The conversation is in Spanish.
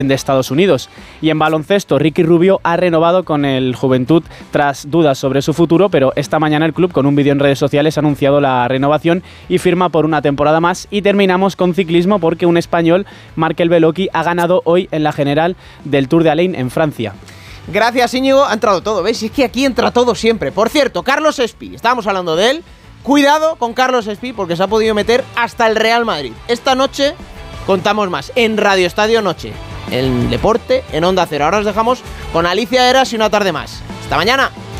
de Estados Unidos. Y en baloncesto, Ricky Rubio ha renovado con el Juventud tras dudas sobre su futuro, pero esta mañana el club, con un vídeo en redes sociales, ha anunciado la renovación y firma por una temporada más. Y terminamos con ciclismo porque un español, Markel Beloki, ha ganado hoy en la general del Tour de Alain en Francia. Gracias, Íñigo, ha entrado todo, ¿ves? Es que aquí entra todo siempre. Por cierto, Carlos Espí, estábamos hablando de él. Cuidado con Carlos Espí porque se ha podido meter hasta el Real Madrid. Esta noche contamos más en Radio Estadio Noche, el deporte en Onda Cero. Ahora os dejamos con Alicia Eras y una tarde más. ¡Hasta mañana!